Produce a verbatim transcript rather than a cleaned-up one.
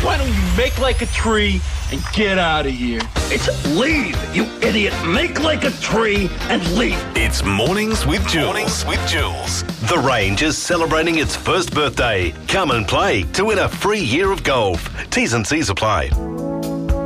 Why don't you make like a tree and get out of here? It's leave, you idiot. Make like a tree and leave. It's Mornings with Jules. Mornings with Jules. The Range is celebrating its first birthday. Come and play to win a free year of golf. T's and C's apply.